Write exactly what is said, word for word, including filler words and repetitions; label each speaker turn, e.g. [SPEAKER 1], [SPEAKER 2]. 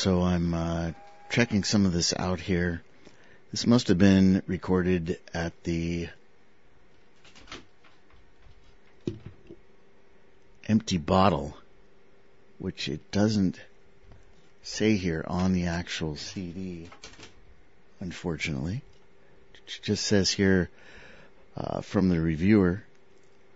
[SPEAKER 1] so I'm uh, checking some of this out here. This must have been recorded at the Empty Bottle, which it doesn't say here on the actual C D, unfortunately. It just says here uh, from the reviewer,